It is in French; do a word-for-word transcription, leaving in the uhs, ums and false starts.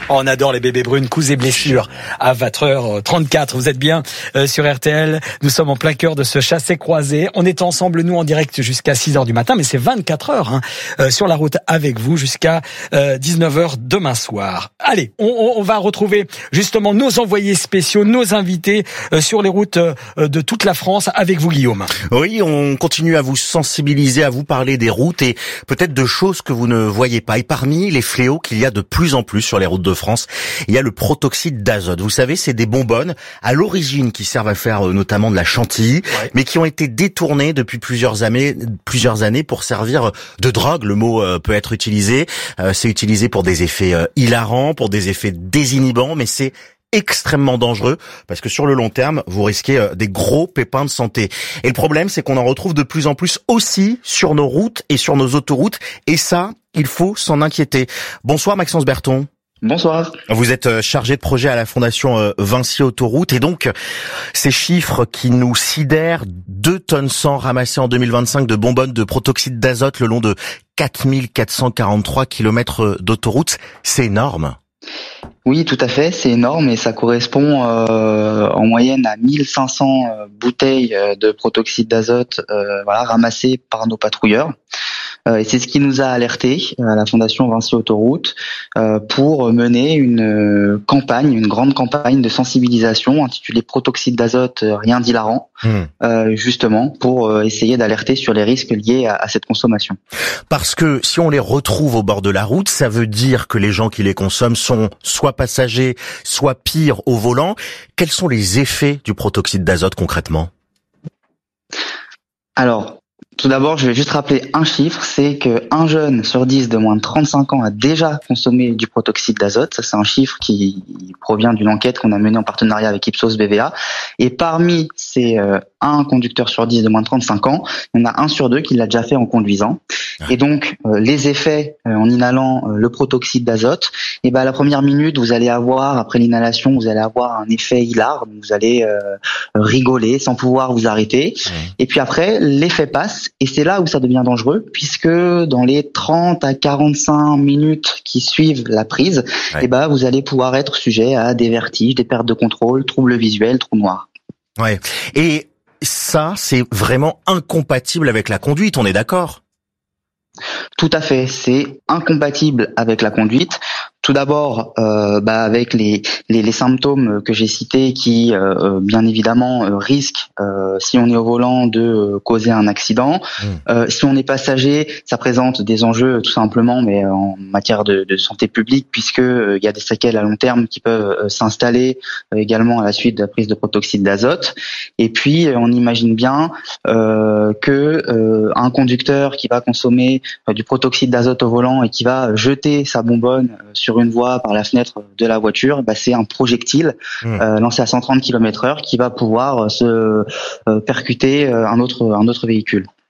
On adore les bébés brunes, coups et blessures à vingt heures trente-quatre. Vous êtes bien euh, sur R T L. Nous sommes en plein cœur de ce chassé-croisé. On est ensemble, nous, en direct jusqu'à six heures du matin, mais c'est vingt-quatre heures hein, euh, sur la route avec vous jusqu'à euh, dix-neuf heures demain soir. Allez, on, on va retrouver justement nos envoyés spéciaux, nos invités euh, sur les routes euh, de toute la France avec vous, Guillaume. Oui, on continue à vous sensibiliser, à vous parler des routes et peut-être de choses que vous ne voyez pas. Et parmi les fléaux qu'il y a de plus en plus sur les routes de France, il y a le protoxyde d'azote. Vous savez, c'est des bonbonnes à l'origine qui servent à faire notamment de la chantilly, ouais. mais qui ont été détournées depuis plusieurs années, plusieurs années pour servir de drogue. Le mot euh, peut être utilisé. Euh, c'est utilisé pour des effets euh, hilarants, pour des effets désinhibants, mais c'est extrêmement dangereux parce que sur le long terme, vous risquez euh, des gros pépins de santé. Et le problème, c'est qu'on en retrouve de plus en plus aussi sur nos routes et sur nos autoroutes. Et ça, il faut s'en inquiéter. Bonsoir Maxence Berton. Bonsoir. Vous êtes chargé de projet à la Fondation Vinci Autoroute et donc ces chiffres qui nous sidèrent, deux tonnes cent ramassées en deux mille vingt-cinq de bonbonnes de protoxyde d'azote le long de quatre mille quatre cent quarante-trois kilomètres d'autoroute, c'est énorme. Oui, tout à fait, c'est énorme et ça correspond euh, en moyenne à mille cinq cents euh, bouteilles de protoxyde d'azote euh, voilà, ramassées par nos patrouilleurs. Euh, et c'est ce qui nous a alertés à la Fondation Vinci Autoroute euh, pour mener une euh, campagne, une grande campagne de sensibilisation intitulée Protoxyde d'azote, euh, rien d'hilarant, mmh. euh, justement pour euh, essayer d'alerter sur les risques liés à, à cette consommation. Parce que si on les retrouve au bord de la route, ça veut dire que les gens qui les consomment sont soit passagers, soit pire au volant. Quels sont les effets du protoxyde d'azote concrètement ? Alors, tout d'abord, je vais juste rappeler un chiffre, c'est que un jeune sur dix de moins de trente-cinq ans a déjà consommé du protoxyde d'azote. Ça, c'est un chiffre qui provient d'une enquête qu'on a menée en partenariat avec Ipsos B V A. Et parmi ces euh, un conducteur sur dix de moins de trente-cinq ans, il y en a un sur deux qui l'a déjà fait en conduisant. Et donc, euh, les effets euh, en inhalant euh, le protoxyde d'azote, et ben à la première minute, vous allez avoir, après l'inhalation, vous allez avoir un effet hilar, vous allez euh, rigoler sans pouvoir vous arrêter. Mmh. Et puis après, l'effet passe. Et c'est là où ça devient dangereux, puisque dans les trente à quarante-cinq minutes qui suivent la prise, ouais. eh ben, vous allez pouvoir être sujet à des vertiges, des pertes de contrôle, troubles visuels, trous noirs. Ouais. Et ça, c'est vraiment incompatible avec la conduite, on est d'accord ? Tout à fait, c'est incompatible avec la conduite. Tout d'abord, euh, bah avec les, les les symptômes que j'ai cités, qui euh, bien évidemment euh, risquent, euh, si on est au volant, de euh, causer un accident. Mmh. Euh, si on est passager, ça présente des enjeux tout simplement, mais en matière de, de santé publique, puisque euh, il y a des séquelles à long terme qui peuvent euh, s'installer euh, également à la suite de la prise de protoxyde d'azote. Et puis, euh, on imagine bien euh, que euh, un conducteur qui va consommer euh, du protoxyde d'azote au volant et qui va jeter sa bonbonne euh, sur une voie par la fenêtre de la voiture, bah c'est un projectile mmh. euh, lancé à cent trente kilomètres heure qui va pouvoir se euh, percuter un autre un autre véhicule.